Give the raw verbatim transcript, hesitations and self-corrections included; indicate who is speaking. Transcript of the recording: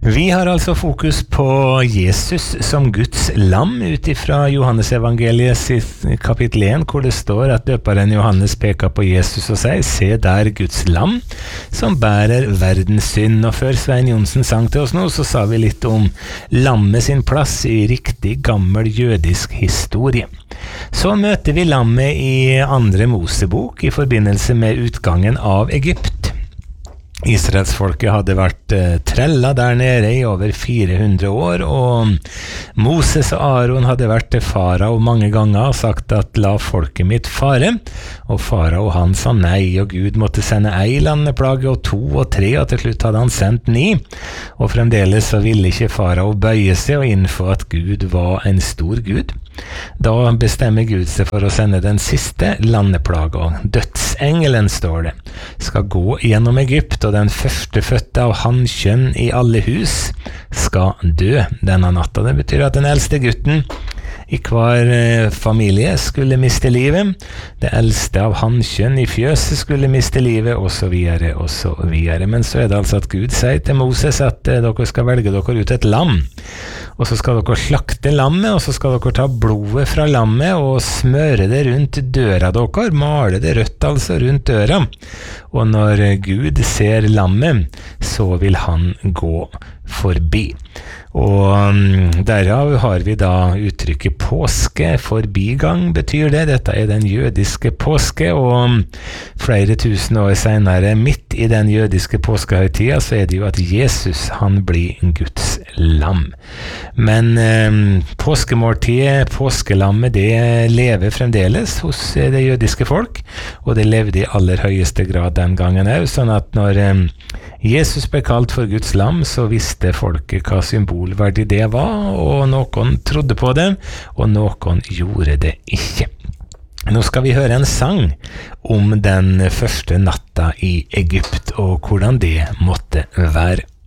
Speaker 1: Vi har altså fokus på Jesus som Guds lam utifra Johannes evangeliet sitt kapittel én, hvor det står at døperen Johannes peker på Jesus og sier, se der Guds lam som bærer verdens synd. Og før Svein Jonsen sang til oss nå, så sa vi litt om lammet sin plass i riktig gammel jødisk historie. Så møter vi lammet i andre Mosebok i forbindelse med utgangen av Egypt. Israelsfolket hadde vært eh, trella der nede i over fire hundre år, og Moses og Aaron hadde vært til farao mange ganger og sagt at la folket mitt fare, og farao han sa nei, og Gud måtte sende ei landeplage og to og tre, og til slutt hadde han sendt ni, og fremdeles så ville ikke farao bøye seg og innfå at Gud var en stor Gud. Da bestemmer Gud seg for å sende den siste landeplaga. Dødsengelen, står det, skal gå gjennom Egypt, og den første fødte av hannkjønn i alle hus skal dø denne natta. Det betyr at den eldste gutten i hver familie skulle miste livet, det eldste av hannkjønn i fjøset skulle miste livet, og så videre, og så videre. Men så er det altså at Gud sier til Moses at eh, dere skal velge dere ut et lam, og så skal dere slakte lammet, og så skal dere ta blodet fra lammet og smøre det rundt døra dere, male det rødt altså rundt døra. Og når Gud ser lammet, så vil han gå forbi. Og um, derav har vi da uttrykket påske, forbigang betyr det. Dette er den jødiske påske, og um, flere tusen år senere, midt i den jødiske påskehøytida, så er det jo at Jesus, han blir Guds lam. Men um, påskemåltidet, påskelammet, det lever fremdeles hos det jødiske folk, og det levde i aller høyeste grad den gangen også, sånn at når um, Jesus ble kalt for Guds lam, så visste folket hva symbolverdig det var, og noen trodde på det, og noen gjorde det ikke. Nå skal vi høre en sang om den første natta i Egypt, og hvordan det måtte være.